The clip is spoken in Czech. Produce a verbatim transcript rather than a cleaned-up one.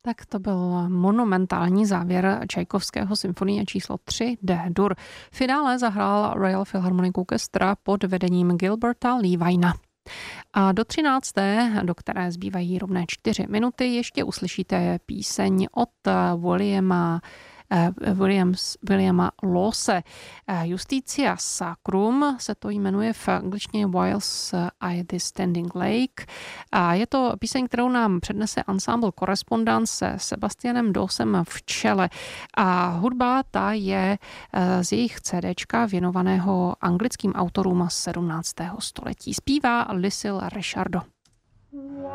Tak to byl monumentální závěr Čajkovského symfonie číslo tři D-dur. V finále zahrál Royal Philharmonic Orchestra pod vedením Gilberta Levina. A do třinácté, do které zbývají rovné čtyři minuty, ještě uslyšíte píseň od Williama Williams, Williama Lawse. Justitia Sacrum se to jmenuje v angličtině Whilst I the Standing Lake. A je to píseň, kterou nám přednese ensemble Correspondance se Sebastianem Dawsem v čele. A hudba ta je z jejich CDčka věnovaného anglickým autorům z sedmnáctého století. Zpívá Lucille Richardo.